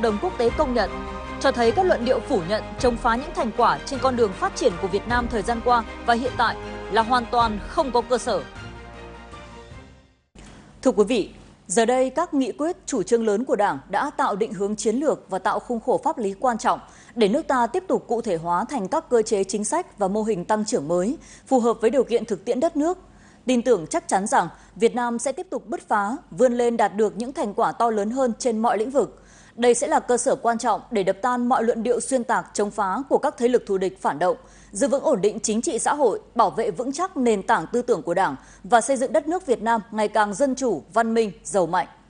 cộng đồng quốc tế công nhận, cho thấy các luận điệu phủ nhận, chống phá những thành quả trên con đường phát triển của Việt Nam thời gian qua và hiện tại là hoàn toàn không có cơ sở. Thưa quý vị, giờ đây các nghị quyết, chủ trương lớn của Đảng đã tạo định hướng chiến lược và tạo khung khổ pháp lý quan trọng để nước ta tiếp tục cụ thể hóa thành các cơ chế chính sách và mô hình tăng trưởng mới, phù hợp với điều kiện thực tiễn đất nước. Tin tưởng chắc chắn rằng Việt Nam sẽ tiếp tục bứt phá, vươn lên đạt được những thành quả to lớn hơn trên mọi lĩnh vực. Đây sẽ là cơ sở quan trọng để đập tan mọi luận điệu xuyên tạc chống phá của các thế lực thù địch phản động, giữ vững ổn định chính trị xã hội, bảo vệ vững chắc nền tảng tư tưởng của Đảng và xây dựng đất nước Việt Nam ngày càng dân chủ, văn minh, giàu mạnh.